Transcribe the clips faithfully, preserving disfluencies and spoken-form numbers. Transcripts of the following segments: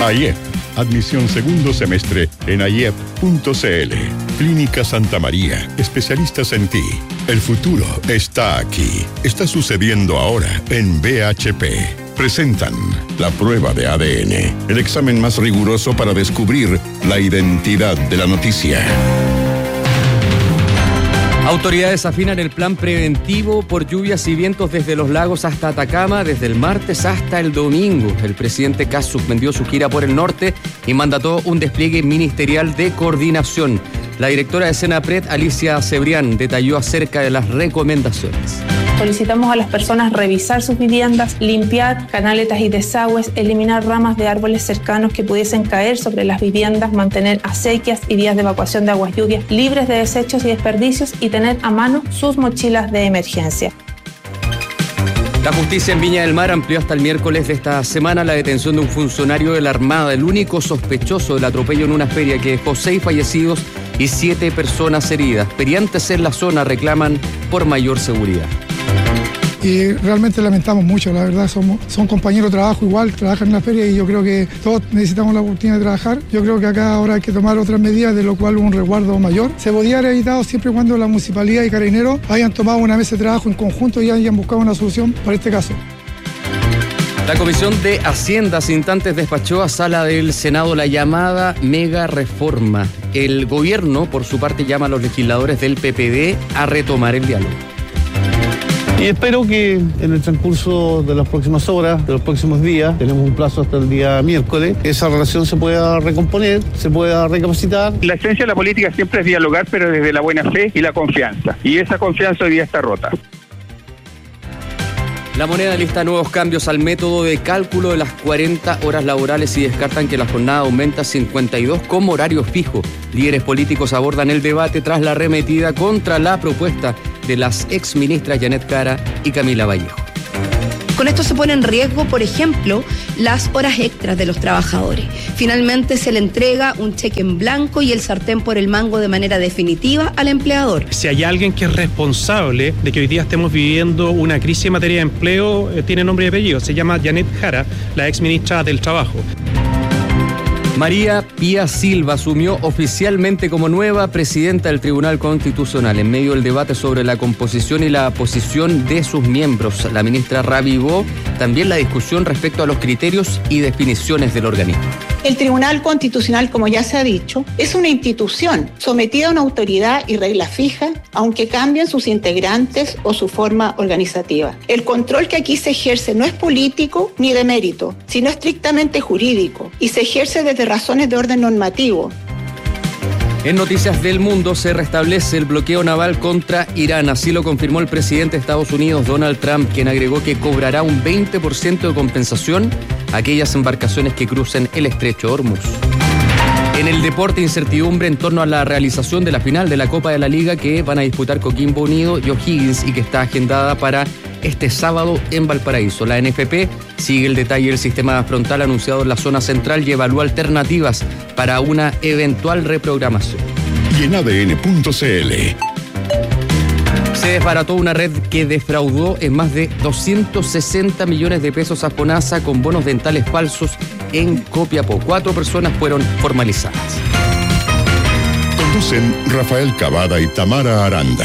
A I E P, admisión segundo semestre en A I E P punto C L. Clínica Santa María, especialistas en ti. El futuro está aquí. Está sucediendo ahora en B H P. Presentan la prueba de A D N, el examen más riguroso para descubrir la identidad de la noticia. Autoridades afinan el plan preventivo por lluvias y vientos desde los lagos hasta Atacama, desde el martes hasta el domingo. El presidente Kast suspendió su gira por el norte y mandató un despliegue ministerial de coordinación. La directora de Senapred, Alicia Cebrián, detalló acerca de las recomendaciones. Solicitamos a las personas revisar sus viviendas, limpiar canaletas y desagües, eliminar ramas de árboles cercanos que pudiesen caer sobre las viviendas, mantener acequias y vías de evacuación de aguas lluvias libres de desechos y desperdicios y tener a mano sus mochilas de emergencia. La justicia en Viña del Mar amplió hasta el miércoles de esta semana la detención de un funcionario de la Armada, el único sospechoso del atropello en una feria que dejó seis fallecidos y siete personas heridas. Periantes en la zona reclaman por mayor seguridad. Y realmente lamentamos mucho, la verdad, somos, son compañeros de trabajo igual, trabajan en la feria y yo creo que todos necesitamos la oportunidad de trabajar. Yo creo que acá ahora hay que tomar otras medidas, de lo cual un resguardo mayor. Se podía haber evitado siempre y cuando la municipalidad y carabineros hayan tomado una mesa de trabajo en conjunto y hayan buscado una solución para este caso. La Comisión de Hacienda hace instantes despachó a sala del Senado la llamada mega reforma. El gobierno, por su parte, llama a los legisladores del P P D a retomar el diálogo. Y espero que en el transcurso de las próximas horas, de los próximos días, tenemos un plazo hasta el día miércoles, esa relación se pueda recomponer, se pueda recapacitar. La esencia de la política siempre es dialogar, pero desde la buena fe y la confianza. Y esa confianza hoy día está rota. La Moneda lista nuevos cambios al método de cálculo de las cuarenta horas laborales y descartan que la jornada aumenta a cincuenta y dos como horario fijo. Líderes políticos abordan el debate tras la arremetida contra la propuesta de las exministras Janet Jara y Camila Vallejo. Con esto se pone en riesgo, por ejemplo, las horas extras de los trabajadores. Finalmente se le entrega un cheque en blanco y el sartén por el mango de manera definitiva al empleador. Si hay alguien que es responsable de que hoy día estemos viviendo una crisis en materia de empleo, eh, tiene nombre y apellido. Se llama Janet Jara, la exministra del Trabajo. María Pía Silva asumió oficialmente como nueva presidenta del Tribunal Constitucional. En medio del debate sobre la composición y la posición de sus miembros, la ministra reavivó también la discusión respecto a los criterios y definiciones del organismo. El Tribunal Constitucional, como ya se ha dicho, es una institución sometida a una autoridad y reglas fijas, aunque cambien sus integrantes o su forma organizativa. El control que aquí se ejerce no es político ni de mérito, sino estrictamente jurídico y se ejerce desde razones de orden normativo. En Noticias del Mundo se restablece el bloqueo naval contra Irán. Así lo confirmó el presidente de Estados Unidos, Donald Trump, quien agregó que cobrará un veinte por ciento de compensación a aquellas embarcaciones que crucen el estrecho de Hormuz. En el deporte, incertidumbre en torno a la realización de la final de la Copa de la Liga que van a disputar Coquimbo Unido y O'Higgins y que está agendada para este sábado en Valparaíso. La N F P sigue el detalle del sistema frontal anunciado en la zona central y evalúa alternativas para una eventual reprogramación. Y en A D N punto C L. Se desbarató una red que defraudó en más de doscientos sesenta millones de pesos a FONASA con bonos dentales falsos en Copiapó. Cuatro personas fueron formalizadas. Conducen Rafael Cavada y Tamara Aranda.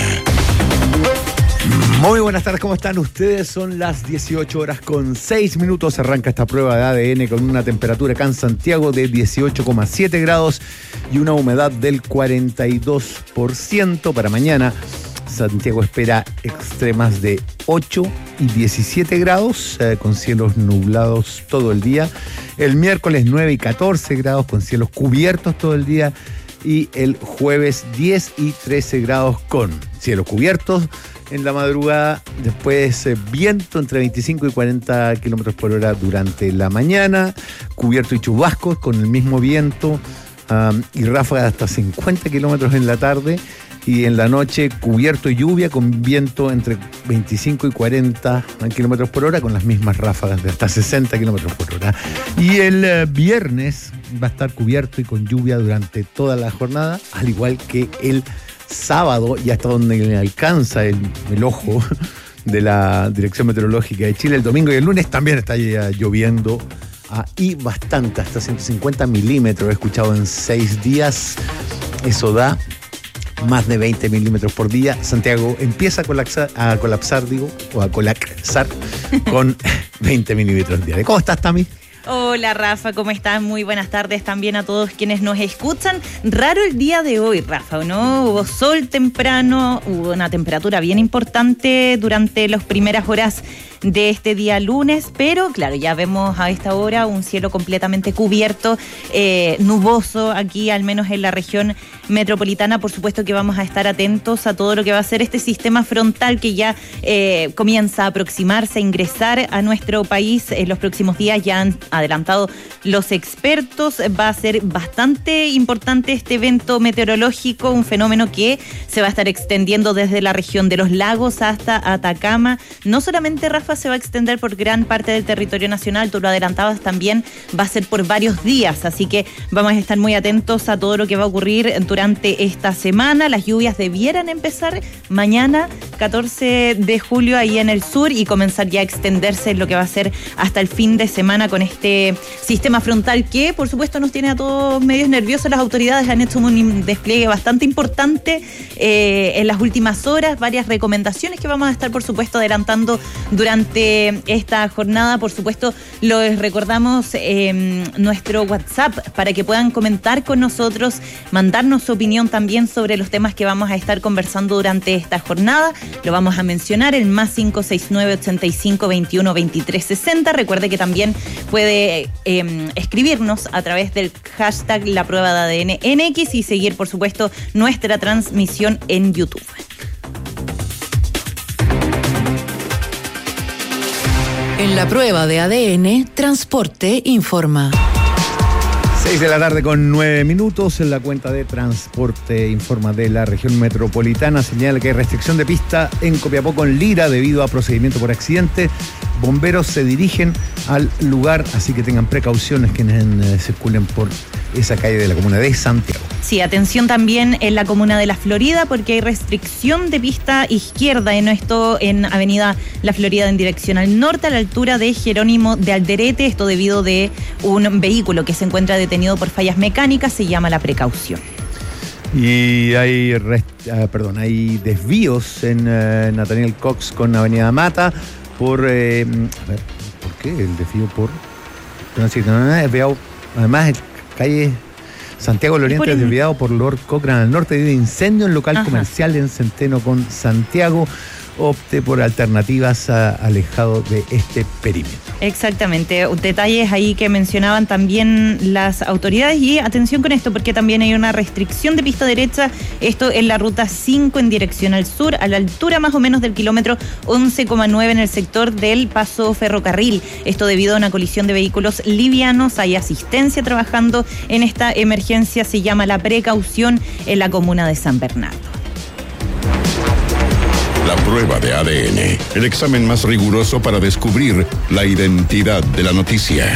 Muy buenas tardes, ¿cómo están ustedes? Son las dieciocho horas con seis minutos. Arranca esta prueba de A D N con una temperatura acá en Santiago de dieciocho coma siete grados y una humedad del cuarenta y dos por ciento. Para mañana, Santiago espera extremas de ocho y diecisiete grados, eh, con cielos nublados todo el día. El miércoles nueve y catorce grados, con cielos cubiertos todo el día. Y el jueves diez y trece grados con cielos cubiertos en la madrugada, después eh, viento entre veinticinco y cuarenta kilómetros por hora durante la mañana, cubierto y chubascos con el mismo viento um, y ráfagas de hasta cincuenta kilómetros en la tarde, y en la noche cubierto y lluvia con viento entre veinticinco y cuarenta kilómetros por hora con las mismas ráfagas de hasta sesenta kilómetros por hora. Y el eh, viernes va a estar cubierto y con lluvia durante toda la jornada, al igual que el sábado, y hasta donde le alcanza el, el ojo de la Dirección Meteorológica de Chile. El domingo y el lunes también está ya lloviendo Ah, y bastante, hasta ciento cincuenta milímetros he escuchado en seis días. Eso da más de veinte milímetros por día. Santiago empieza a colapsar, a colapsar digo, o a colapsar con veinte milímetros diarios. ¿Cómo estás, Tami? Hola Rafa, ¿cómo estás? Muy buenas tardes también a todos quienes nos escuchan. Raro el día de hoy, Rafa, ¿no? Hubo sol temprano, hubo una temperatura bien importante durante las primeras horas de este día lunes, pero claro, ya vemos a esta hora un cielo completamente cubierto, eh, nuboso aquí, al menos en la región metropolitana. Por supuesto que vamos a estar atentos a todo lo que va a ser este sistema frontal que ya eh, comienza a aproximarse, a ingresar a nuestro país en los próximos días. Ya han adelantado los expertos, va a ser bastante importante este evento meteorológico, un fenómeno que se va a estar extendiendo desde la región de los lagos hasta Atacama. No solamente, Rafa, se va a extender por gran parte del territorio nacional, tú lo adelantabas también, va a ser por varios días, así que vamos a estar muy atentos a todo lo que va a ocurrir durante esta semana. Las lluvias debieran empezar mañana, catorce de julio, ahí en el sur, y comenzar ya a extenderse en lo que va a ser hasta el fin de semana con este sistema frontal que, por supuesto, nos tiene a todos medios nerviosos. Las autoridades han hecho un despliegue bastante importante eh, en las últimas horas, varias recomendaciones que vamos a estar, por supuesto, adelantando durante esta jornada. Por supuesto, les recordamos eh, nuestro WhatsApp para que puedan comentar con nosotros, mandarnos su opinión también sobre los temas que vamos a estar conversando durante esta jornada. Lo vamos a mencionar, el más cinco seis nueve, ochenta y cinco, veintiuno, veintitrés, sesenta. Recuerde que también puede eh, escribirnos a través del hashtag La Prueba de A D N N X y seguir, por supuesto, nuestra transmisión en YouTube. En La Prueba de A D N, Transporte informa. seis de la tarde con nueve minutos. En la cuenta de Transporte informa de la región metropolitana. Señala que hay restricción de pista en Copiapó con Lira debido a procedimiento por accidente. Bomberos se dirigen al lugar, así que tengan precauciones quienes eh, circulen por esa calle de la comuna de Santiago. Sí, atención también en la comuna de La Florida, porque hay restricción de pista izquierda en esto en Avenida La Florida en dirección al norte, a la altura de Jerónimo de Alderete. Esto debido de un vehículo que se encuentra detenido por fallas mecánicas. Se llama la precaución. Y hay, rest- uh, perdón, hay desvíos en uh, Nathaniel Cox con Avenida Mata por, eh, a ver, ¿por qué el desvío por? No, sí, no, no, desviado, además calle Santiago del Oriente es desviado por Lord Cochrane al norte debido a incendio en local Ajá. comercial en Centeno con Santiago. Opte por alternativas a, alejado de este perímetro. Exactamente, detalles ahí que mencionaban también las autoridades. Y atención con esto, porque también hay una restricción de pista derecha, esto en la ruta cinco en dirección al sur, a la altura más o menos del kilómetro once coma nueve en el sector del paso ferrocarril. Esto debido a una colisión de vehículos livianos. Hay asistencia trabajando en esta emergencia, se llama la precaución en la comuna de San Bernardo. La prueba de A D N, el examen más riguroso para descubrir la identidad de la noticia.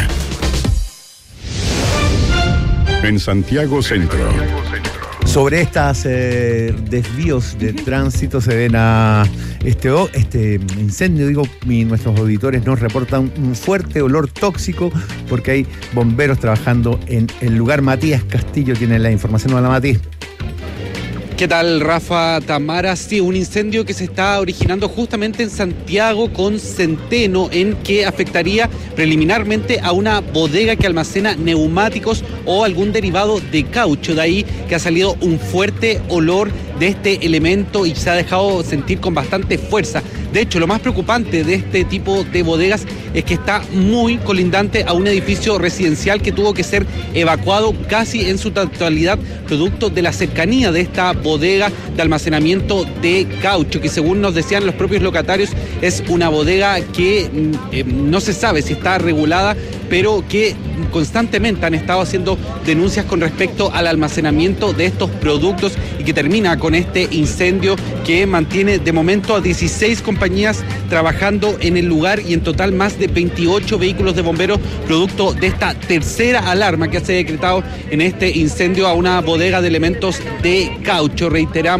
En Santiago Centro. Sobre estos eh, desvíos de tránsito se ven a este, este incendio, digo, y nuestros auditores nos reportan un fuerte olor tóxico porque hay bomberos trabajando en el lugar. Matías Castillo tiene la información. Hola, Matías. ¿Qué tal, Rafa, Tamara? Sí, un incendio que se está originando justamente en Santiago con Centeno, en que afectaría preliminarmente a una bodega que almacena neumáticos o algún derivado de caucho. De ahí que ha salido un fuerte olor de este elemento y se ha dejado sentir con bastante fuerza. De hecho, lo más preocupante de este tipo de bodegas es que está muy colindante a un edificio residencial que tuvo que ser evacuado casi en su totalidad, producto de la cercanía de esta bodega de almacenamiento de caucho, que según nos decían los propios locatarios, es una bodega que eh, no se sabe si está regulada, pero que constantemente han estado haciendo denuncias con respecto al almacenamiento de estos productos y que termina con este incendio que mantiene de momento a dieciséis compañías trabajando en el lugar y en total más de veintiocho vehículos de bomberos, producto de esta tercera alarma que se ha decretado en este incendio a una bodega de elementos de caucho. Reiteramos,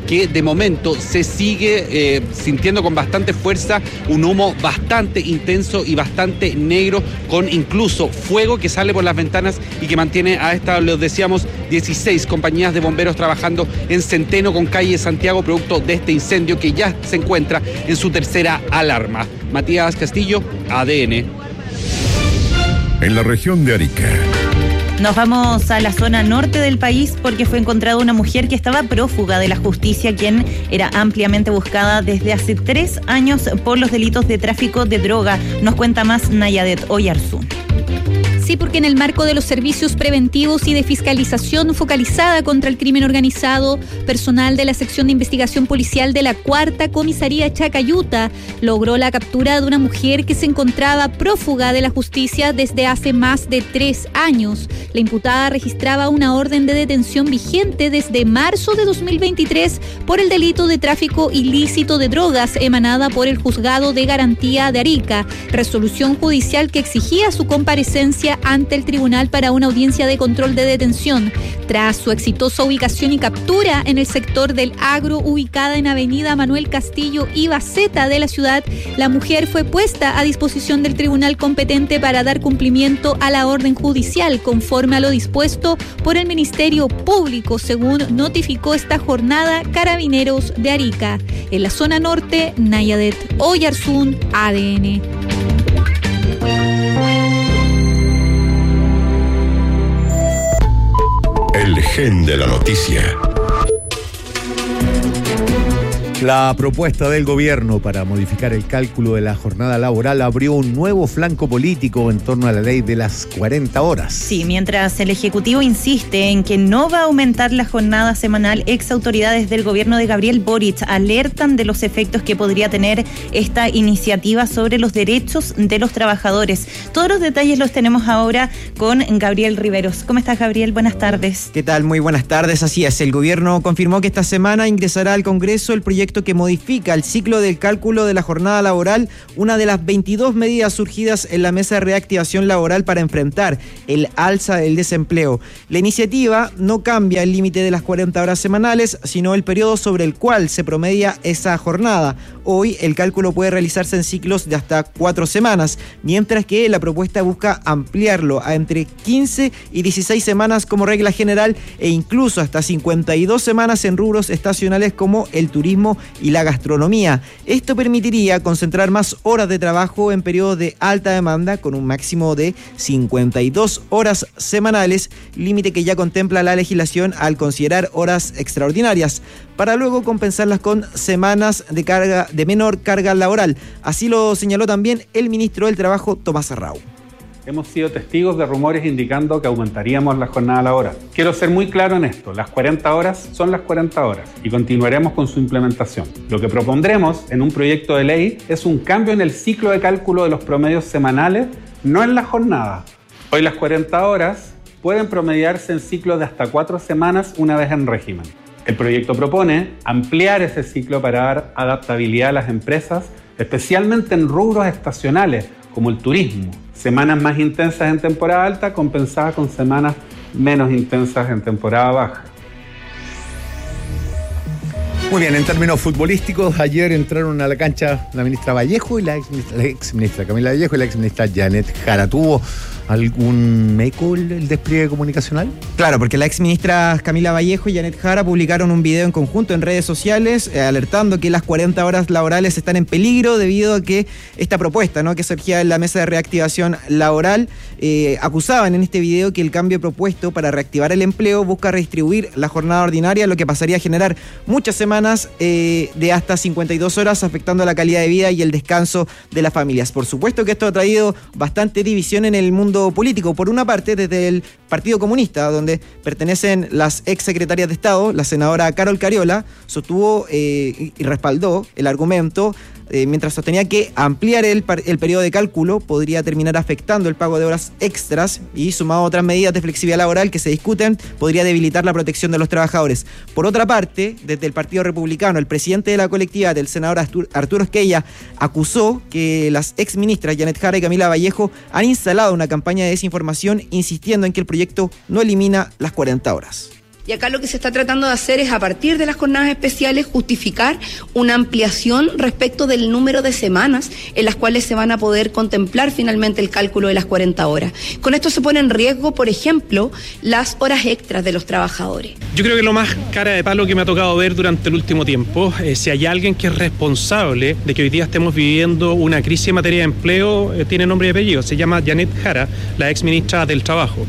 que de momento se sigue eh, sintiendo con bastante fuerza un humo bastante intenso y bastante negro, con incluso fuego que sale por las ventanas y que mantiene a esta, les decíamos, dieciséis compañías de bomberos trabajando en Centeno con calle Santiago, producto de este incendio que ya se encuentra en su tercera alarma. Matías Castillo, A D N. En la región de Arica. Nos vamos a la zona norte del país porque fue encontrada una mujer que estaba prófuga de la justicia, quien era ampliamente buscada desde hace tres años por los delitos de tráfico de droga. Nos cuenta más Nayadet Oyarzún. Sí, porque en el marco de los servicios preventivos y de fiscalización focalizada contra el crimen organizado, personal de la sección de investigación policial de la Cuarta Comisaría Chacayuta logró la captura de una mujer que se encontraba prófuga de la justicia desde hace más de tres años. La imputada registraba una orden de detención vigente desde marzo de dos mil veintitrés por el delito de tráfico ilícito de drogas emanada por el Juzgado de Garantía de Arica, resolución judicial que exigía su comparecencia ante el tribunal para una audiencia de control de detención. Tras su exitosa ubicación y captura en el sector del Agro, ubicada en Avenida Manuel Castillo y Baceta de la ciudad, la mujer fue puesta a disposición del tribunal competente para dar cumplimiento a la orden judicial conforme a lo dispuesto por el Ministerio Público, según notificó esta jornada Carabineros de Arica. En la zona norte, Nayadet Oyarzún, A D N. El gen de la noticia. La propuesta del gobierno para modificar el cálculo de la jornada laboral abrió un nuevo flanco político en torno a la ley de las cuarenta horas. Sí, mientras el Ejecutivo insiste en que no va a aumentar la jornada semanal, ex autoridades del gobierno de Gabriel Boric alertan de los efectos que podría tener esta iniciativa sobre los derechos de los trabajadores. Todos los detalles los tenemos ahora con Gabriel Riveros. ¿Cómo estás, Gabriel? Buenas tardes. ¿Qué tal? Muy buenas tardes. Así es, el gobierno confirmó que esta semana ingresará al Congreso el proyecto que modifica el ciclo del cálculo de la jornada laboral, una de las veintidós medidas surgidas en la mesa de reactivación laboral para enfrentar el alza del desempleo. La iniciativa no cambia el límite de las cuarenta horas semanales, sino el periodo sobre el cual se promedia esa jornada. Hoy el cálculo puede realizarse en ciclos de hasta cuatro semanas, mientras que la propuesta busca ampliarlo a entre quince y dieciséis semanas como regla general e incluso hasta cincuenta y dos semanas en rubros estacionales como el turismo y la gastronomía. Esto permitiría concentrar más horas de trabajo en periodos de alta demanda con un máximo de cincuenta y dos horas semanales, límite que ya contempla la legislación al considerar horas extraordinarias, para luego compensarlas con semanas de carga de menor carga laboral. Así lo señaló también el ministro del Trabajo, Tomás Arrau. Hemos sido testigos de rumores indicando que aumentaríamos la jornada laboral. Quiero ser muy claro en esto, las cuarenta horas son las cuarenta horas y continuaremos con su implementación. Lo que propondremos en un proyecto de ley es un cambio en el ciclo de cálculo de los promedios semanales, no en la jornada. Hoy las cuarenta horas pueden promediarse en ciclos de hasta cuatro semanas una vez en régimen. El proyecto propone ampliar ese ciclo para dar adaptabilidad a las empresas, especialmente en rubros estacionales como el turismo. Semanas más intensas en temporada alta compensadas con semanas menos intensas en temporada baja. Muy bien, en términos futbolísticos, ayer entraron a la cancha la ministra Vallejo y la ex ministra, la ex ministra Camila Vallejo y la ex ministra Janet Jara. ¿Tuvo algún eco el, el despliegue comunicacional? Claro, porque la ex ministra Camila Vallejo y Janet Jara publicaron un video en conjunto en redes sociales eh, alertando que las cuarenta horas laborales están en peligro debido a que esta propuesta, ¿no?, que surgía en la mesa de reactivación laboral, eh, acusaban en este video que el cambio propuesto para reactivar el empleo busca redistribuir la jornada ordinaria, lo que pasaría a generar muchas semanas eh, de hasta cincuenta y dos horas, afectando la calidad de vida y el descanso de las familias. Por supuesto que esto ha traído bastante división en el mundo político. Por una parte, desde el Partido Comunista, donde pertenecen las ex secretarias de Estado, la senadora Carol Cariola sostuvo eh, y respaldó el argumento Eh, mientras sostenía que ampliar el, el periodo de cálculo podría terminar afectando el pago de horas extras y, sumado a otras medidas de flexibilidad laboral que se discuten, podría debilitar la protección de los trabajadores. Por otra parte, desde el Partido Republicano, el presidente de la colectividad, el senador Arturo Esquella, acusó que las exministras Janet Jara y Camila Vallejo han instalado una campaña de desinformación insistiendo en que el proyecto no elimina las cuarenta horas. Y acá lo que se está tratando de hacer es, a partir de las jornadas especiales, justificar una ampliación respecto del número de semanas en las cuales se van a poder contemplar finalmente el cálculo de las cuarenta horas. Con esto se pone en riesgo, por ejemplo, las horas extras de los trabajadores. Yo creo que lo más cara de palo que me ha tocado ver durante el último tiempo, eh, si hay alguien que es responsable de que hoy día estemos viviendo una crisis en materia de empleo, eh, tiene nombre y apellido, se llama Janet Jara, la ex ministra del Trabajo.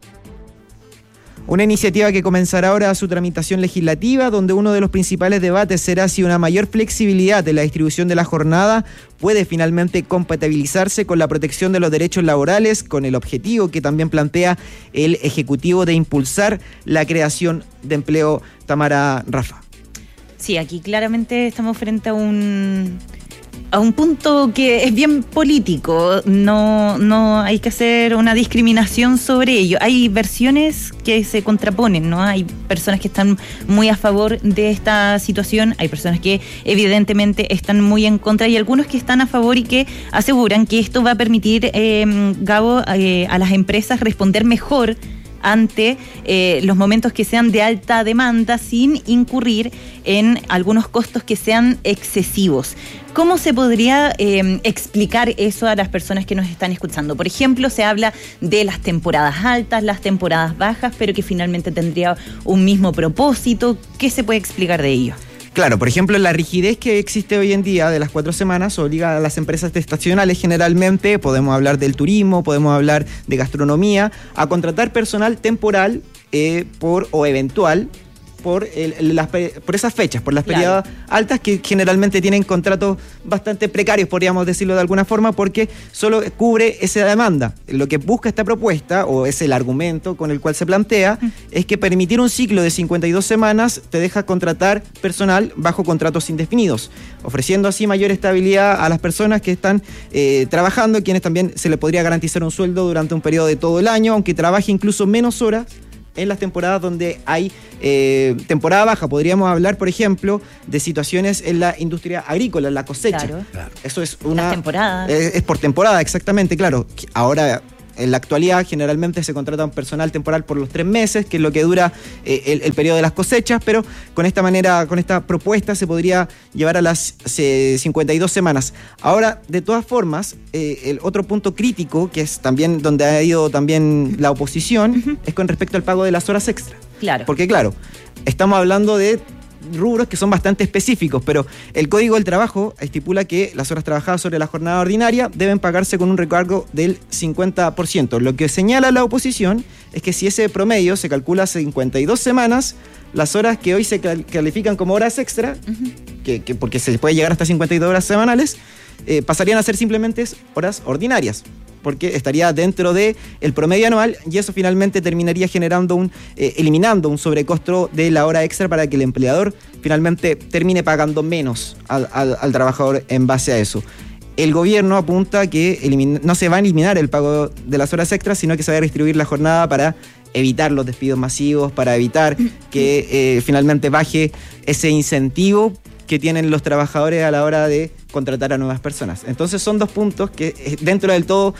Una iniciativa que comenzará ahora su tramitación legislativa, donde uno de los principales debates será si una mayor flexibilidad en la distribución de la jornada puede finalmente compatibilizarse con la protección de los derechos laborales, con el objetivo que también plantea el Ejecutivo de impulsar la creación de empleo. Tamara, Rafa. Sí, aquí claramente estamos frente a un... a un punto que es bien político, no, no hay que hacer una discriminación sobre ello. Hay versiones que se contraponen, ¿no? Hay personas que están muy a favor de esta situación, hay personas que evidentemente están muy en contra y algunos que están a favor y que aseguran que esto va a permitir, eh, Gabo, eh, a las empresas responder mejor ante eh, los momentos que sean de alta demanda sin incurrir en algunos costos que sean excesivos. ¿Cómo se podría eh, explicar eso a las personas que nos están escuchando? Por ejemplo, se habla de las temporadas altas, las temporadas bajas, pero que finalmente tendría un mismo propósito. ¿Qué se puede explicar de ello? Claro, por ejemplo, la rigidez que existe hoy en día de las cuatro semanas obliga a las empresas estacionales, generalmente, podemos hablar del turismo, podemos hablar de gastronomía, a contratar personal temporal eh, por o eventual por, el, las, por esas fechas, por las periodos claro. altas, que generalmente tienen contratos bastante precarios, podríamos decirlo de alguna forma, porque solo cubre esa demanda. Lo que busca esta propuesta, o es el argumento con el cual se plantea, mm. es que permitir un ciclo de cincuenta y dos semanas te deja contratar personal bajo contratos indefinidos, ofreciendo así mayor estabilidad a las personas que están eh, trabajando, quienes también se les podría garantizar un sueldo durante un periodo de todo el año, aunque trabaje incluso menos horas en las temporadas donde hay eh, temporada baja. Podríamos hablar, por ejemplo, de situaciones en la industria agrícola, en la cosecha. Claro. Claro. Eso es una... Las temporadas. Es, es por temporada, exactamente, claro. Ahora, en la actualidad, generalmente se contrata un personal temporal por los tres meses, que es lo que dura eh, el, el periodo de las cosechas, pero con esta manera, con esta propuesta, se podría llevar a las eh, cincuenta y dos semanas. Ahora, de todas formas, eh, el otro punto crítico, que es también donde ha ido también la oposición, uh-huh. es con respecto al pago de las horas extra. Claro. Porque, claro, estamos hablando de rubros que son bastante específicos, pero el Código del Trabajo estipula que las horas trabajadas sobre la jornada ordinaria deben pagarse con un recargo del cincuenta por ciento. Lo que señala la oposición es que si ese promedio se calcula cincuenta y dos semanas, las horas que hoy se califican como horas extra, uh-huh. que, que porque se puede llegar hasta cincuenta y dos horas semanales, eh, pasarían a ser simplemente horas ordinarias, porque estaría dentro del promedio anual, y eso finalmente terminaría generando un, eh, eliminando un sobrecosto de la hora extra para que el empleador finalmente termine pagando menos al, al, al trabajador en base a eso. El gobierno apunta que elimina, no se va a eliminar el pago de las horas extras, sino que se va a distribuir la jornada para evitar los despidos masivos, para evitar que eh, finalmente baje ese incentivo que tienen los trabajadores a la hora de contratar a nuevas personas. Entonces son dos puntos que dentro del todo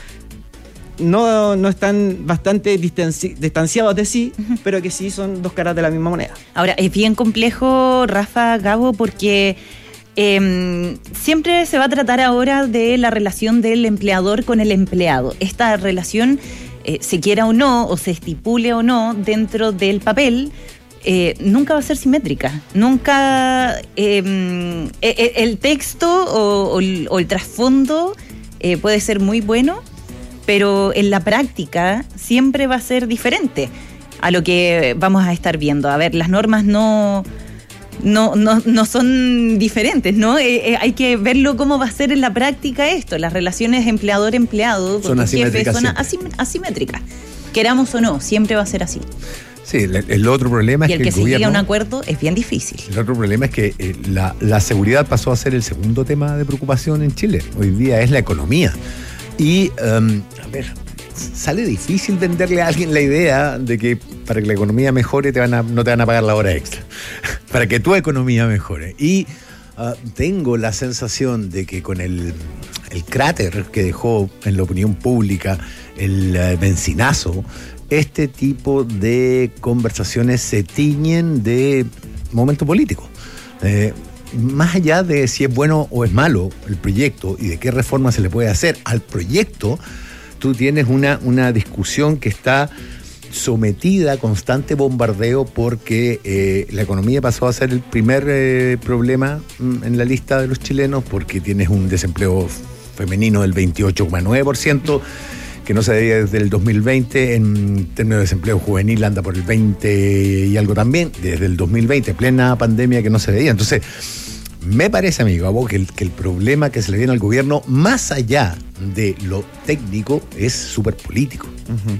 no, no están bastante distanci- distanciados de sí, uh-huh. pero que sí son dos caras de la misma moneda. Ahora, es bien complejo, Rafa, Gabo, porque eh, siempre se va a tratar ahora de la relación del empleador con el empleado. Esta relación, eh, se quiera o no, o se estipule o no, dentro del papel, Eh, nunca va a ser simétrica, nunca eh, eh, el texto o, o, el, o el trasfondo eh, puede ser muy bueno, pero en la práctica siempre va a ser diferente a lo que vamos a estar viendo. A ver, las normas no, no, no, no son diferentes, ¿no? Eh, eh, hay que verlo cómo va a ser en la práctica esto. Las relaciones empleador-empleado son asimétricas, son asim- asimétricas, queramos o no, siempre va a ser así. Sí, el, el otro problema y es el que, que el se llegue a un gobierno, acuerdo es bien difícil. El otro problema es que eh, la, la seguridad pasó a ser el segundo tema de preocupación en Chile. Hoy día es la economía. Y, um, a ver, sale difícil venderle a alguien la idea de que para que la economía mejore te van a, no te van a pagar la hora extra. Para que tu economía mejore. Y uh, tengo la sensación de que con el, el cráter que dejó en la opinión pública el uh, bencinazo, este tipo de conversaciones se tiñen de momento político. Eh, más allá de si es bueno o es malo el proyecto y de qué reforma se le puede hacer al proyecto, tú tienes una, una discusión que está sometida a constante bombardeo porque eh, la economía pasó a ser el primer eh, problema en la lista de los chilenos, porque tienes un desempleo femenino del veintiocho coma nueve por ciento, que no se veía desde el dos mil veinte, en términos de desempleo juvenil anda por el veinte y algo también, desde el dos mil veinte, plena pandemia, que no se veía. Entonces, me parece, amigo, a vos, que el, que el problema que se le viene al gobierno, más allá de lo técnico, es súper político. Uh-huh.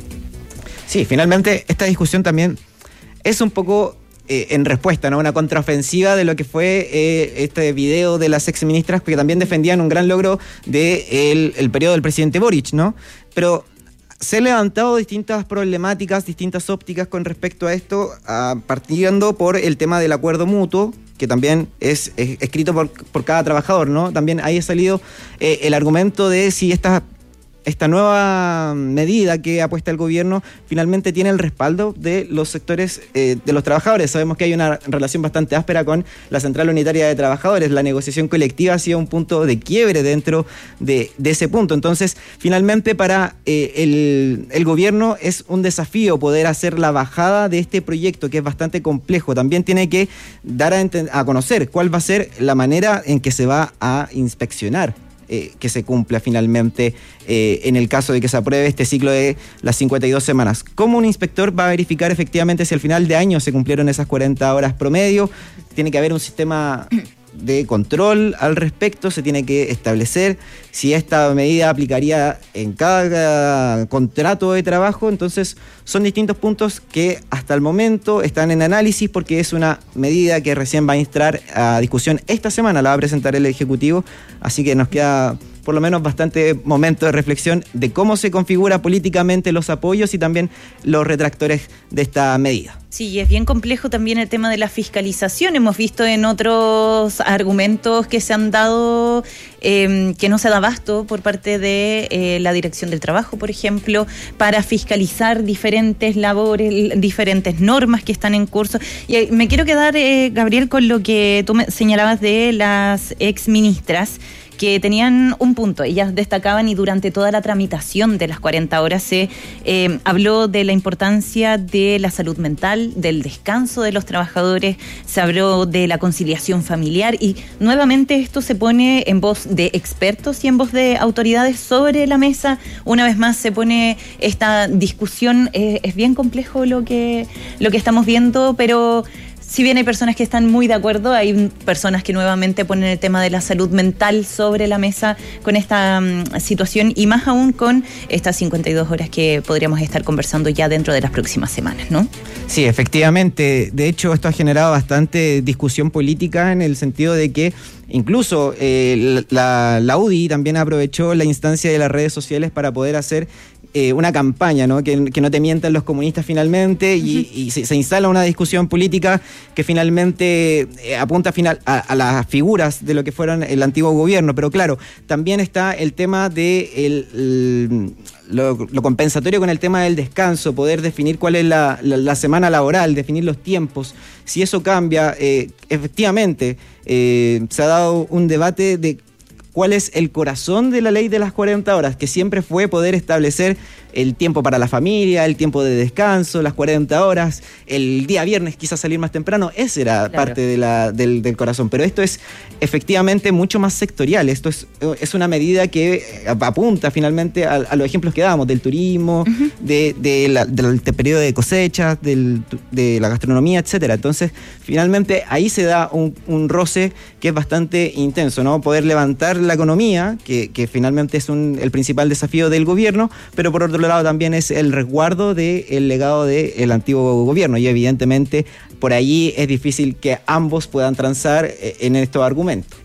Sí, finalmente esta discusión también es un poco eh, en respuesta, ¿no? Una contraofensiva de lo que fue eh, este video de las exministras, que también defendían un gran logro del de el periodo del presidente Boric, ¿no? Pero se han levantado distintas problemáticas, distintas ópticas con respecto a esto, a, partiendo por el tema del acuerdo mutuo, que también es, es escrito por, por cada trabajador, ¿no? También ahí ha salido eh, el argumento de si estas esta nueva medida que apuesta el gobierno finalmente tiene el respaldo de los sectores eh, de los trabajadores. Sabemos que hay una relación bastante áspera con la Central Unitaria de Trabajadores. La negociación colectiva ha sido un punto de quiebre dentro de, de ese punto. Entonces, finalmente para eh, el, el gobierno es un desafío poder hacer la bajada de este proyecto, que es bastante complejo. También tiene que dar a, ent- a conocer cuál va a ser la manera en que se va a inspeccionar Eh, que se cumpla finalmente eh, en el caso de que se apruebe este ciclo de las cincuenta y dos semanas. ¿Cómo un inspector va a verificar efectivamente si al final de año se cumplieron esas cuarenta horas promedio? Tiene que haber un sistema de control al respecto, se tiene que establecer si esta medida aplicaría en cada contrato de trabajo. Entonces son distintos puntos que hasta el momento están en análisis, porque es una medida que recién va a entrar a discusión esta semana, la va a presentar el Ejecutivo, así que nos queda por lo menos bastante momento de reflexión de cómo se configura políticamente los apoyos y también los retractores de esta medida. Sí, es bien complejo también el tema de la fiscalización. Hemos visto en otros argumentos que se han dado eh, que no se da abasto por parte de eh, la Dirección del Trabajo, por ejemplo, para fiscalizar diferentes labores, diferentes normas que están en curso. Y eh, me quiero quedar, eh, Gabriel, con lo que tú me señalabas de las exministras, que tenían un punto. Ellas destacaban, y durante toda la tramitación de las cuarenta horas se eh, habló de la importancia de la salud mental, del descanso de los trabajadores, se habló de la conciliación familiar, y nuevamente esto se pone en voz de expertos y en voz de autoridades sobre la mesa. Una vez más se pone esta discusión. Eh, es bien complejo lo que, lo que estamos viendo, pero si bien hay personas que están muy de acuerdo, hay personas que nuevamente ponen el tema de la salud mental sobre la mesa con esta um, situación, y más aún con estas cincuenta y dos horas que podríamos estar conversando ya dentro de las próximas semanas, ¿no? Sí, efectivamente. De hecho, esto ha generado bastante discusión política, en el sentido de que incluso eh, la, la U D I también aprovechó la instancia de las redes sociales para poder hacer Eh, una campaña, ¿no? Que, que no te mientan los comunistas finalmente, y, y se, se instala una discusión política que finalmente eh, apunta final a, a las figuras de lo que fueron el antiguo gobierno. Pero claro, también está el tema de el, el, lo, lo compensatorio con el tema del descanso, poder definir cuál es la, la, la semana laboral, definir los tiempos. Si eso cambia, eh, efectivamente eh, se ha dado un debate de cuál es el corazón de la ley de las cuarenta horas, que siempre fue poder establecer el tiempo para la familia, el tiempo de descanso, las cuarenta horas, el día viernes quizás salir más temprano. Esa era claro. parte de la, del, del corazón. Pero esto es efectivamente mucho más sectorial. Esto es, es una medida que apunta finalmente a, a los ejemplos que dábamos del turismo, uh-huh. de, de la, del de periodo de cosechas, del, de la gastronomía, etcétera. Entonces, finalmente ahí se da un, un roce que es bastante intenso, ¿no? Poder levantar la economía, que, que finalmente es un, el principal desafío del gobierno, pero por otro lado también es el resguardo del legado del antiguo gobierno, y evidentemente por ahí es difícil que ambos puedan transar en estos argumentos.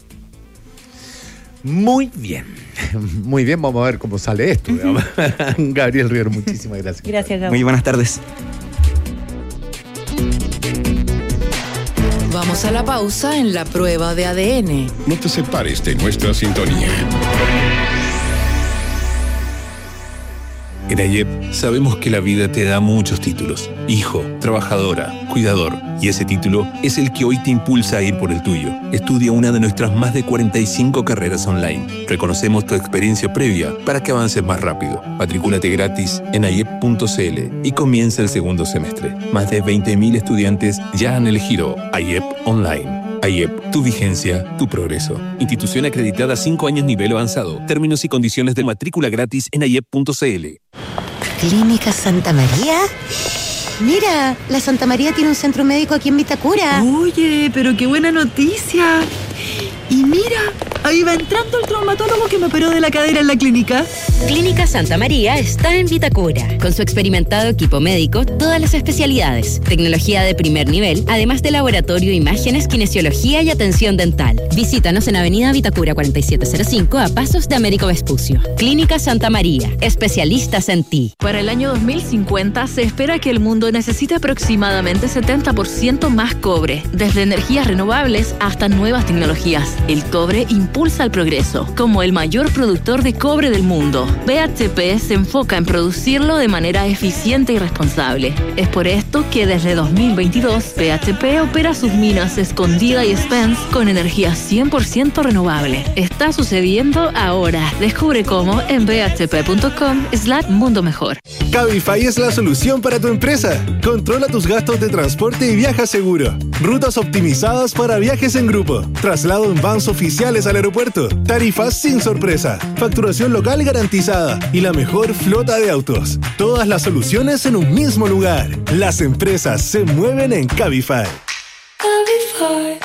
Muy bien, muy bien, vamos a ver cómo sale esto. Uh-huh. Gabriel Riero, muchísimas gracias. Gracias, Gabriel. Muy buenas tardes. Vamos a la pausa en la prueba de A D N. No te separes de nuestra sintonía. En AYEP sabemos que la vida te da muchos títulos. Hijo, trabajadora, cuidador. Y ese título es el que hoy te impulsa a ir por el tuyo. Estudia una de nuestras más de cuarenta y cinco carreras online. Reconocemos tu experiencia previa para que avances más rápido. Matricúlate gratis en ayep punto cl y comienza el segundo semestre. Más de veinte mil estudiantes ya han elegido AYEP Online. AYEP, tu vigencia, tu progreso. Institución acreditada cinco años nivel avanzado. Términos y condiciones de matrícula gratis en ayep punto cl. ¿Clínica Santa María? Mira, la Santa María tiene un centro médico aquí en Vitacura. Oye, pero qué buena noticia. Y mira, ahí va entrando el traumatólogo que me operó de la cadera en la clínica. Clínica Santa María está en Vitacura. Con su experimentado equipo médico, todas las especialidades, tecnología de primer nivel, además de laboratorio, imágenes, kinesiología y atención dental. Visítanos en Avenida Vitacura cuarenta y siete cero cinco a pasos de Américo Vespucio. Clínica Santa María, especialistas en ti. Para el año dos mil cincuenta se espera que el mundo necesite aproximadamente setenta por ciento más cobre, desde energías renovables hasta nuevas tecnologías. El cobre impulsa el progreso. Como el mayor productor de cobre del mundo, B H P se enfoca en producirlo de manera eficiente y responsable. Es por esto que desde dos mil veintidós, B H P opera sus minas Escondida y Spence con energía cien por ciento renovable. Está sucediendo ahora. Descubre cómo en b h p punto com slash mundo mejor. Cabify es la solución para tu empresa. Controla tus gastos de transporte y viaja seguro. Rutas optimizadas para viajes en grupo. Traslado en vans oficiales al aeropuerto. Tarifas sin sorpresa. Facturación local garantizada. Y la mejor flota de autos. Todas las soluciones en un mismo lugar. Las empresas se mueven en Cabify. Cabify.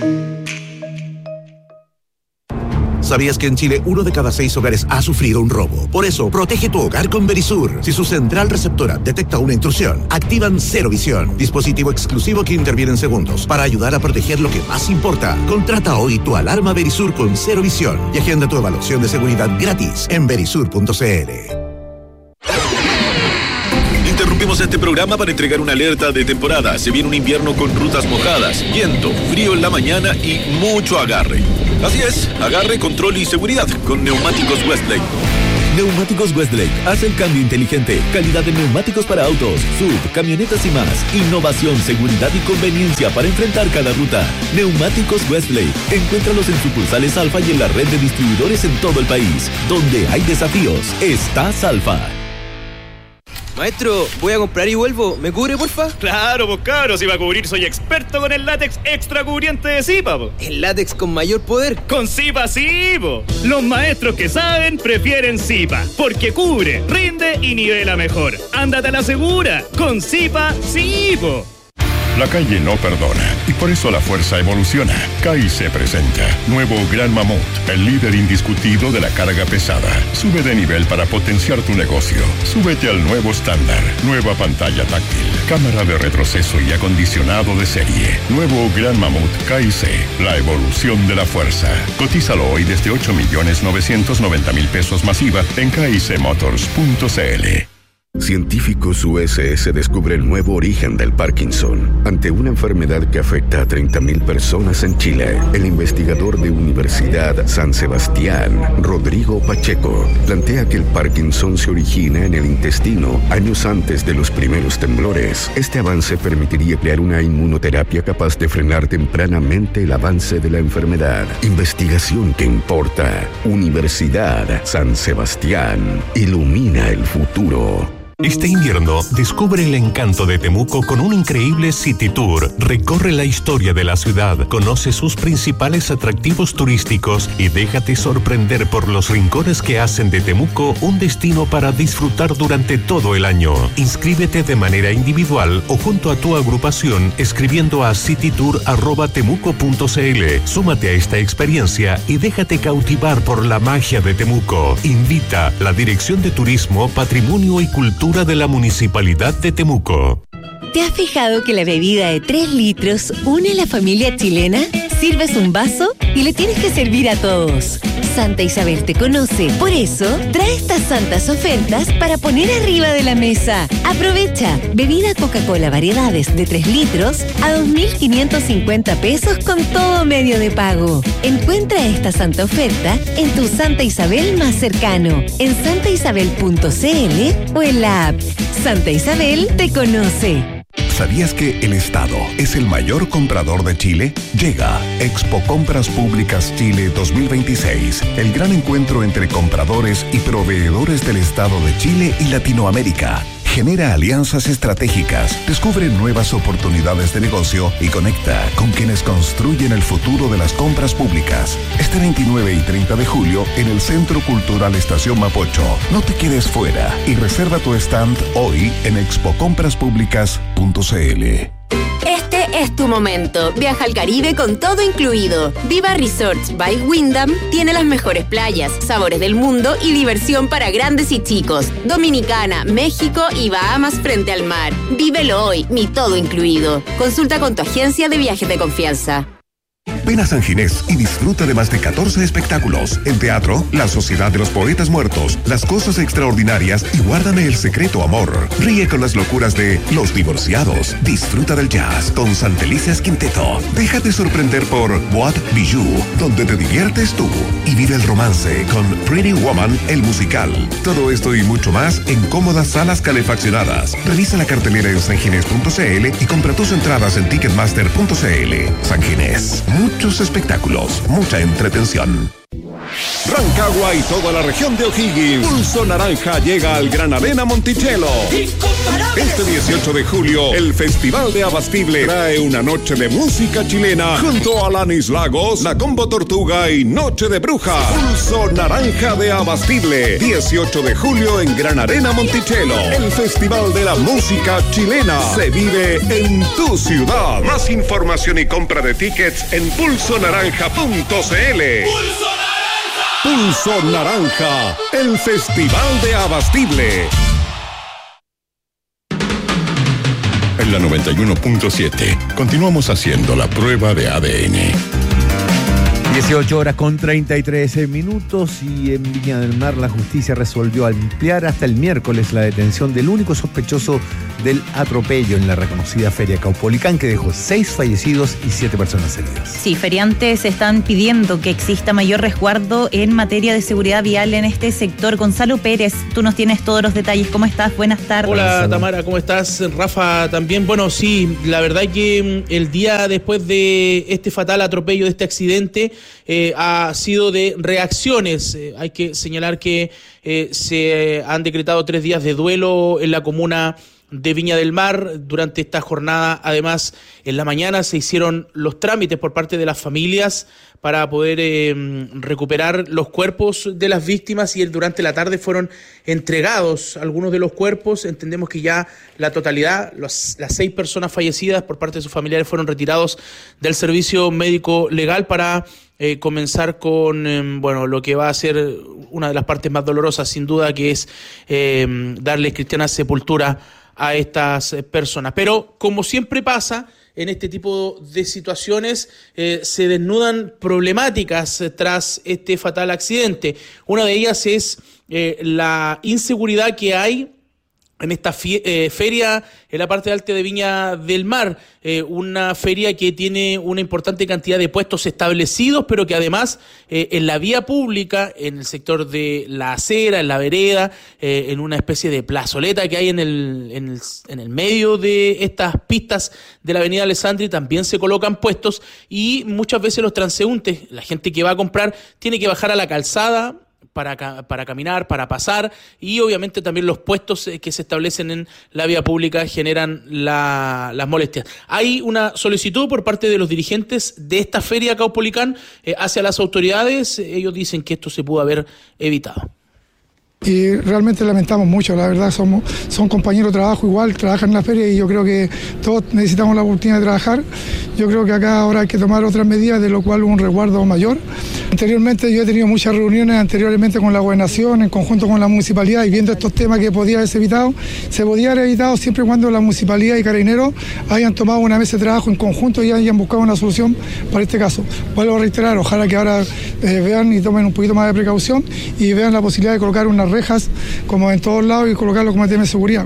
¿Sabías que en Chile uno de cada seis hogares ha sufrido un robo? Por eso, protege tu hogar con Verisur. Si su central receptora detecta una intrusión, activan Cero Visión, dispositivo exclusivo que interviene en segundos para ayudar a proteger lo que más importa. Contrata hoy tu alarma Verisur con Cero Visión y agenda tu evaluación de seguridad gratis en verisur punto cl. Interrumpimos este programa para entregar una alerta de temporada. Se viene un invierno con rutas mojadas, viento, frío en la mañana y mucho agarre. Así es, agarre, control y seguridad con Neumáticos Westlake. Neumáticos Westlake hace el cambio inteligente. Calidad de neumáticos para autos, sub, camionetas y más. Innovación, seguridad y conveniencia para enfrentar cada ruta. Neumáticos Westlake. Encuéntralos en sucursales Alfa y en la red de distribuidores en todo el país. Donde hay desafíos, está Alfa. Maestro, voy a comprar y vuelvo. ¿Me cubre, porfa? Claro, pues cabros, si va a cubrir soy experto con el látex extra cubriente de Zipa, po. ¿El látex con mayor poder? Con Zipa sí, po. Los maestros que saben prefieren Zipa, porque cubre, rinde y nivela mejor. Ándate a la segura, con Zipa sí, po. La calle no perdona y por eso la fuerza evoluciona. C A I se presenta nuevo Gran Mamut, el líder indiscutido de la carga pesada. Sube de nivel para potenciar tu negocio. Súbete al nuevo estándar. Nueva pantalla táctil, cámara de retroceso y acondicionado de serie. Nuevo Gran Mamut K I C, la evolución de la fuerza. Cotízalo hoy desde ocho millones novecientos noventa mil pesos masiva en k i c motors punto c l. Científicos U S S descubre el nuevo origen del Parkinson. Ante una enfermedad que afecta a treinta mil personas en Chile, el investigador de Universidad San Sebastián, Rodrigo Pacheco, plantea que el Parkinson se origina en el intestino años antes de los primeros temblores. Este avance permitiría crear una inmunoterapia capaz de frenar tempranamente el avance de la enfermedad. Investigación que importa. Universidad San Sebastián. Ilumina el futuro. Este invierno, descubre el encanto de Temuco con un increíble City Tour. Recorre la historia de la ciudad, conoce sus principales atractivos turísticos y déjate sorprender por los rincones que hacen de Temuco un destino para disfrutar durante todo el año. Inscríbete de manera individual o junto a tu agrupación escribiendo a citytour arroba temuco punto cl. Súmate a esta experiencia y déjate cautivar por la magia de Temuco. Invita la Dirección de Turismo, Patrimonio y Cultura de la Municipalidad de Temuco. ¿Te has fijado que la bebida de tres litros une a la familia chilena? Sirves un vaso y le tienes que servir a todos. Santa Isabel te conoce, por eso trae estas santas ofertas para poner arriba de la mesa. Aprovecha, bebida Coca-Cola variedades de tres litros a dos mil quinientos cincuenta pesos con todo medio de pago. Encuentra esta santa oferta en tu Santa Isabel más cercano, en santa isabel punto c l o en la app. Santa Isabel te conoce. ¿Sabías que el Estado es el mayor comprador de Chile? Llega Expo Compras Públicas Chile dos mil veintiséis, el gran encuentro entre compradores y proveedores del Estado de Chile y Latinoamérica. Genera alianzas estratégicas, descubre nuevas oportunidades de negocio y conecta con quienes construyen el futuro de las compras públicas. Este veintinueve y treinta de julio en el Centro Cultural Estación Mapocho. No te quedes fuera y reserva tu stand hoy en expo compras públicas punto c l. Este es tu momento. Viaja al Caribe con todo incluido. Viva Resorts by Wyndham tiene las mejores playas, sabores del mundo y diversión para grandes y chicos. Dominicana, México y Bahamas frente al mar. Vívelo hoy, mi todo incluido. Consulta con tu agencia de viajes de confianza. Ven a San Ginés y disfruta de más de catorce espectáculos. En teatro, La Sociedad de los Poetas Muertos, Las Cosas Extraordinarias y Guárdame el Secreto Amor. Ríe con las locuras de Los Divorciados. Disfruta del jazz con Santelices Quinteto. Déjate sorprender por What Bijou, donde te diviertes tú. Y vive el romance con Pretty Woman, el musical. Todo esto y mucho más en cómodas salas calefaccionadas. Revisa la cartelera en sanginés punto c l y compra tus entradas en ticketmaster punto c l. San Ginés. Muchos espectáculos, mucha entretención. Rancagua y toda la región de O'Higgins. Pulso Naranja llega al Gran Arena Monticello. Este dieciocho de julio, el Festival de Abastible trae una noche de música chilena junto a Alanis Lagos, La Combo Tortuga y Noche de Bruja. Pulso Naranja de Abastible. dieciocho de julio en Gran Arena Monticello. El Festival de la Música Chilena se vive en tu ciudad. Más información y compra de tickets en pulso naranja punto c l. Pulso Naranja, el Festival de Abastible. En la noventa y uno punto siete, continuamos haciendo la prueba de A D N. dieciocho horas con treinta y tres minutos y en Viña del Mar la justicia resolvió ampliar hasta el miércoles la detención del único sospechoso del atropello en la reconocida Feria Caupolicán, que dejó seis fallecidos y siete personas heridas. Sí, feriantes están pidiendo que exista mayor resguardo en materia de seguridad vial en este sector. Gonzalo Pérez, tú nos tienes todos los detalles. ¿Cómo estás? Buenas tardes. Hola, Gonzalo. Tamara, ¿cómo estás? Rafa también. Bueno, sí, la verdad que el día después de este fatal atropello, de este accidente, eh, ha sido de reacciones. Eh, hay que señalar que eh, se han decretado tres días de duelo en la comuna de Viña del Mar. Durante esta jornada, además, en la mañana se hicieron los trámites por parte de las familias para poder eh, recuperar los cuerpos de las víctimas y durante la tarde fueron entregados algunos de los cuerpos. Entendemos que ya la totalidad, los, las seis personas fallecidas por parte de sus familiares fueron retirados del servicio médico legal para eh, comenzar con eh, bueno, lo que va a ser una de las partes más dolorosas, sin duda, que es eh, darles cristiana sepultura a estas personas. Pero como siempre pasa en este tipo de situaciones, eh, se desnudan problemáticas eh, tras este fatal accidente. Una de ellas es eh, la inseguridad que hay en esta fie- eh, feria en la parte alta de Viña del Mar, eh, una feria que tiene una importante cantidad de puestos establecidos, pero que además eh, en la vía pública, en el sector de la acera, en la vereda, eh, en una especie de plazoleta que hay en el, en el, en el medio de estas pistas de la avenida Alessandri, también se colocan puestos y muchas veces los transeúntes, la gente que va a comprar, tiene que bajar a la calzada Para, para caminar, para pasar, y obviamente también los puestos que se establecen en la vía pública generan la, las molestias. Hay una solicitud por parte de los dirigentes de esta feria Caupolicán eh, hacia las autoridades. Ellos dicen que esto se pudo haber evitado. Y realmente lamentamos mucho, la verdad, somos son compañeros de trabajo igual, trabajan en la feria y yo creo que todos necesitamos la oportunidad de trabajar. Yo creo que acá ahora hay que tomar otras medidas, de lo cual un resguardo mayor Anteriormente yo he tenido muchas reuniones anteriormente con la gobernación, en conjunto con la municipalidad, y viendo estos temas que podía haberse evitado, se podía haber evitado siempre y cuando la municipalidad y Carabineros hayan tomado una mesa de trabajo en conjunto y hayan buscado una solución para este caso. Vuelvo a reiterar, ojalá que ahora eh, vean y tomen un poquito más de precaución y vean la posibilidad de colocar unas rejas como en todos lados y colocarlo como tema de seguridad.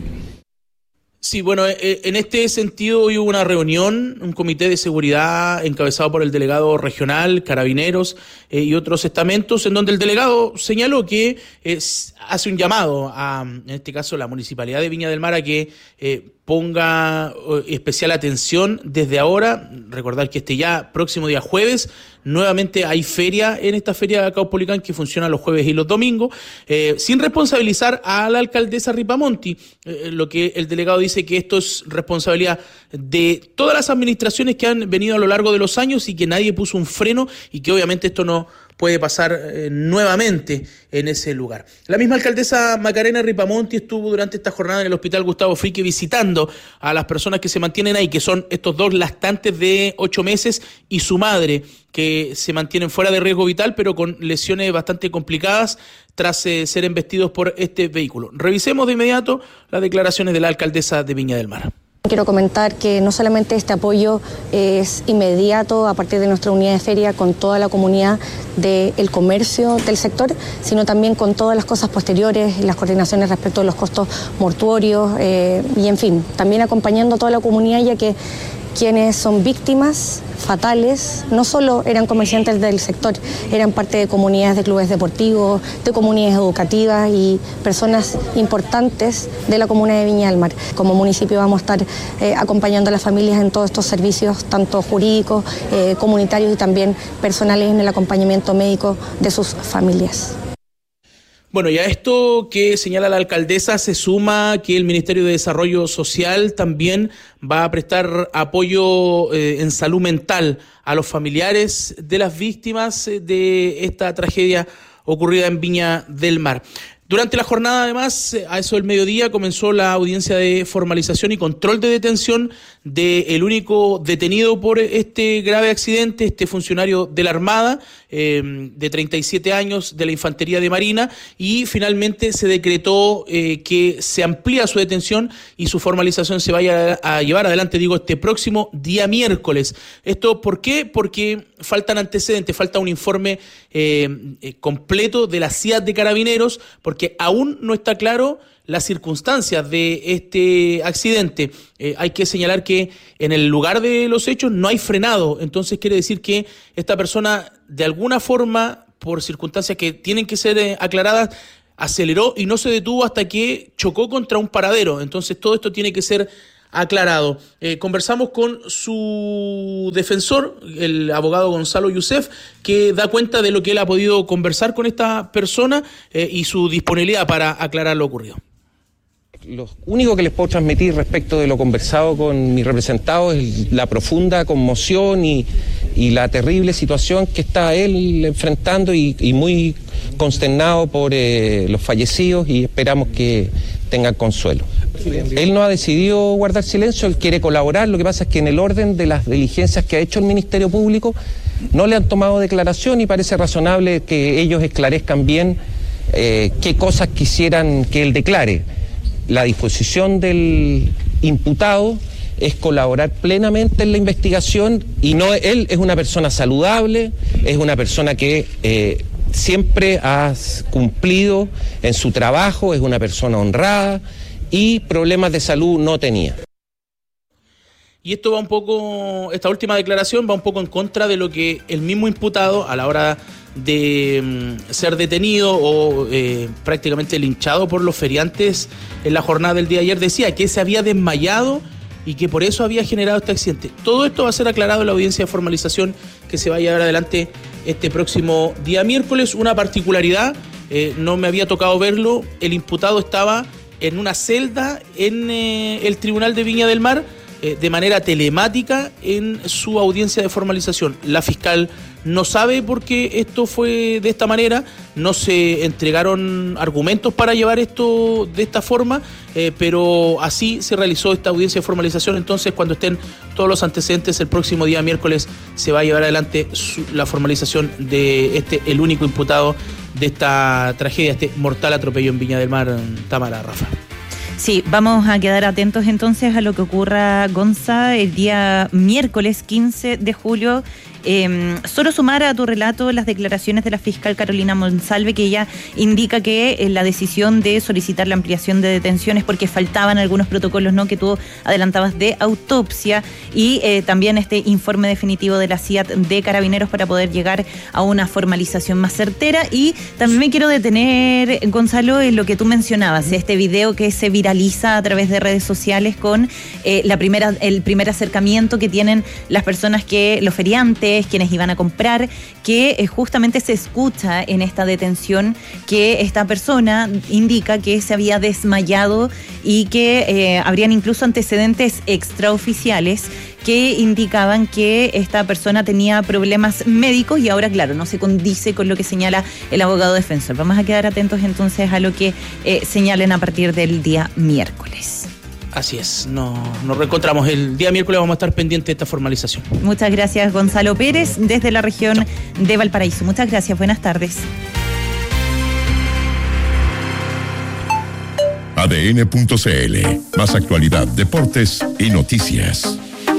Sí, bueno, en este sentido hoy hubo una reunión, un comité de seguridad encabezado por el delegado regional, Carabineros eh, y otros estamentos, en donde el delegado señaló que eh, hace un llamado a, en este caso, la Municipalidad de Viña del Mar a que eh, ponga especial atención desde ahora. Recordar que este ya próximo día jueves nuevamente hay feria en esta feria de Caupolicán que funciona los jueves y los domingos, eh, sin responsabilizar a la alcaldesa Ripamonti. Eh, lo que el delegado dice que esto es responsabilidad de todas las administraciones que han venido a lo largo de los años y que nadie puso un freno y que obviamente esto no puede pasar eh, nuevamente en ese lugar. La misma alcaldesa Macarena Ripamonti estuvo durante esta jornada en el Hospital Gustavo Fricke visitando a las personas que se mantienen ahí, que son estos dos lactantes de ocho meses y su madre, que se mantienen fuera de riesgo vital, pero con lesiones bastante complicadas tras eh, ser embestidos por este vehículo. Revisemos de inmediato las declaraciones de la alcaldesa de Viña del Mar. Quiero comentar que no solamente este apoyo es inmediato a partir de nuestra unidad de feria con toda la comunidad del comercio del sector, sino también con todas las cosas posteriores, las coordinaciones respecto a los costos mortuorios eh, y en fin, también acompañando a toda la comunidad, ya que quienes son víctimas fatales no solo eran comerciantes del sector, eran parte de comunidades de clubes deportivos, de comunidades educativas y personas importantes de la comuna de Viña del Mar. Como municipio vamos a estar eh, acompañando a las familias en todos estos servicios, tanto jurídicos, eh, comunitarios y también personales en el acompañamiento médico de sus familias. Bueno, y a esto que señala la alcaldesa se suma que el Ministerio de Desarrollo Social también va a prestar apoyo eh, en salud mental a los familiares de las víctimas de esta tragedia ocurrida en Viña del Mar. Durante la jornada, además, a eso del mediodía, comenzó la audiencia de formalización y control de detención del único detenido por este grave accidente, este funcionario de la Armada, eh, de treinta y siete años, de la Infantería de Marina, y finalmente se decretó eh, que se amplía su detención y su formalización se vaya a llevar adelante, digo, este próximo día miércoles. ¿Esto por qué? Porque faltan antecedentes, falta un informe eh, eh, completo de la C I A D de Carabineros, porque aún no está claro las circunstancias de este accidente. Eh, hay que señalar que en el lugar de los hechos no hay frenado, entonces quiere decir que esta persona de alguna forma, por circunstancias que tienen que ser eh, aclaradas, aceleró y no se detuvo hasta que chocó contra un paradero. Entonces todo esto tiene que ser aclarado. Eh, conversamos con su defensor, el abogado Gonzalo Youssef, que da cuenta de lo que él ha podido conversar con esta persona eh, y su disponibilidad para aclarar lo ocurrido. Lo único que les puedo transmitir respecto de lo conversado con mi representado es la profunda conmoción y, y la terrible situación que está él enfrentando y, y muy consternado por eh, los fallecidos, y esperamos que tengan consuelo. Él no ha decidido guardar silencio, él quiere colaborar. Lo que pasa es que en el orden de las diligencias que ha hecho el Ministerio Público no le han tomado declaración, y parece razonable que ellos esclarezcan bien eh, qué cosas quisieran que él declare. La disposición del imputado es colaborar plenamente en la investigación, y no, él es una persona saludable, es una persona que eh, siempre ha cumplido en su trabajo, es una persona honrada y problemas de salud no tenía. Y esto va un poco, esta última declaración va un poco en contra de lo que el mismo imputado, a la hora de mm, ser detenido o eh, prácticamente linchado por los feriantes en la jornada del día de ayer, decía que se había desmayado y que por eso había generado este accidente. Todo esto va a ser aclarado en la audiencia de formalización que se va a llevar adelante este próximo día miércoles. Una particularidad, eh, no me había tocado verlo, el imputado estaba en una celda en eh, el Tribunal de Viña del Mar, eh, de manera telemática en su audiencia de formalización. La fiscal no sabe por qué esto fue de esta manera, no se entregaron argumentos para llevar esto de esta forma, eh, pero así se realizó esta audiencia de formalización. Entonces, cuando estén todos los antecedentes, el próximo día miércoles se va a llevar adelante su, la formalización de este, el único imputado de esta tragedia, este mortal atropello en Viña del Mar. Tamara, Rafa. Sí, vamos a quedar atentos entonces a lo que ocurra, Gonza, el día miércoles quince de julio. Eh, solo sumar a tu relato las declaraciones de la fiscal Carolina Monsalve, que ella indica que eh, la decisión de solicitar la ampliación de detenciones porque faltaban algunos protocolos, ¿no?, que tú adelantabas, de autopsia, y eh, también este informe definitivo de la C I A T de Carabineros para poder llegar a una formalización más certera. Y también me quiero detener, Gonzalo, en lo que tú mencionabas, este video que se viraliza a través de redes sociales con eh, la primera, el primer acercamiento que tienen las personas, que los feriantes, quienes iban a comprar, que eh, justamente se escucha en esta detención que esta persona indica que se había desmayado y que eh, habrían incluso antecedentes extraoficiales que indicaban que esta persona tenía problemas médicos, y ahora, claro, no se condice con lo que señala el abogado defensor. Vamos a quedar atentos entonces a lo que eh, señalen a partir del día miércoles. Así es, no, nos reencontramos el día miércoles, vamos a estar pendientes de esta formalización. Muchas gracias, Gonzalo Pérez, desde la región Chao. de Valparaíso. Muchas gracias, buenas tardes. A D N punto C L, más actualidad, deportes y noticias.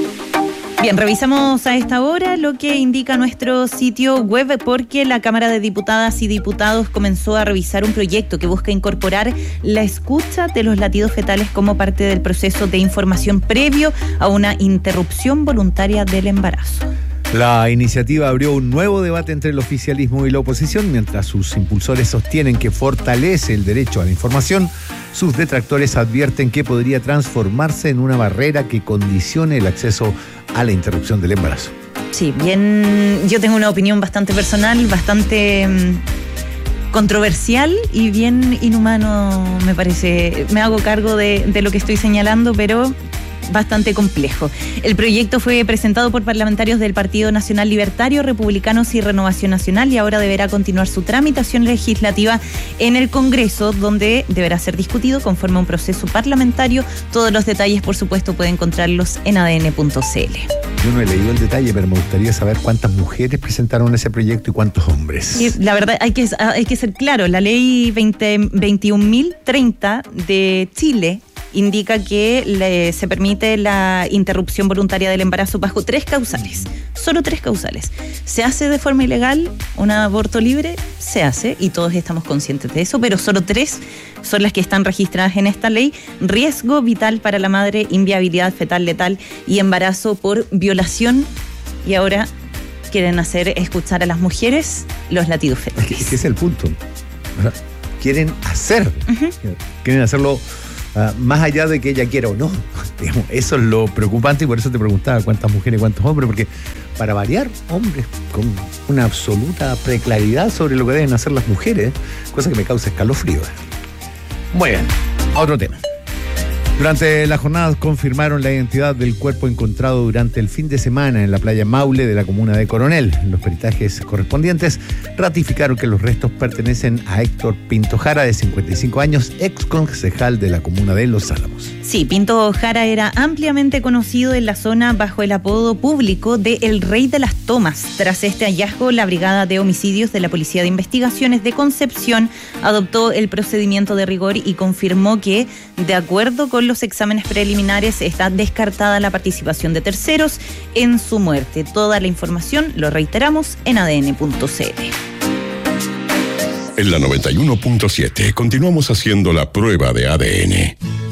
Bien, revisamos a esta hora lo que indica nuestro sitio web, porque la Cámara de Diputadas y Diputados comenzó a revisar un proyecto que busca incorporar la escucha de los latidos fetales como parte del proceso de información previo a una interrupción voluntaria del embarazo. La iniciativa abrió un nuevo debate entre el oficialismo y la oposición. Mientras sus impulsores sostienen que fortalece el derecho a la información, sus detractores advierten que podría transformarse en una barrera que condicione el acceso a la interrupción del embarazo. Sí, bien, yo tengo una opinión bastante personal, bastante mmm, controversial y bien inhumano, me parece. Me hago cargo de, de lo que estoy señalando, pero bastante complejo. El proyecto fue presentado por parlamentarios del Partido Nacional Libertario, Republicanos y Renovación Nacional, y ahora deberá continuar su tramitación legislativa en el Congreso, donde deberá ser discutido conforme a un proceso parlamentario. Todos los detalles, por supuesto, puede encontrarlos en A D N punto C L. Yo no he leído el detalle, pero me gustaría saber cuántas mujeres presentaron ese proyecto y cuántos hombres. Y la verdad, hay que, hay que ser claro, la ley veintiún mil treinta de Chile indica que le, se permite la interrupción voluntaria del embarazo bajo tres causales, solo tres causales. ¿Se hace de forma ilegal un aborto libre? Se hace, y todos estamos conscientes de eso, pero solo tres son las que están registradas en esta ley: riesgo vital para la madre, inviabilidad fetal letal y embarazo por violación. Y ahora quieren hacer escuchar a las mujeres los latidos fetales. Es que ese es el punto. Quieren hacer, uh-huh. quieren hacerlo Uh, más allá de que ella quiera o no. Digamos, eso es lo preocupante, y por eso te preguntaba cuántas mujeres y cuántos hombres, porque para variar, hombres con una absoluta preclaridad sobre lo que deben hacer las mujeres, cosa que me causa escalofrío. Muy bien, a otro tema. Durante la jornada confirmaron la identidad del cuerpo encontrado durante el fin de semana en la playa Maule de la comuna de Coronel. Los peritajes correspondientes ratificaron que los restos pertenecen a Héctor Pinto Jara, de cincuenta y cinco años, ex concejal de la comuna de Los Álamos. Sí, Pinto Jara era ampliamente conocido en la zona bajo el apodo público de El Rey de las Tomas. Tras este hallazgo, la Brigada de Homicidios de la Policía de Investigaciones de Concepción adoptó el procedimiento de rigor y confirmó que, de acuerdo con los exámenes preliminares, está descartada la participación de terceros en su muerte. Toda la información, lo reiteramos, en A D N punto C L. En la noventa y uno punto siete continuamos haciendo la prueba de A D N.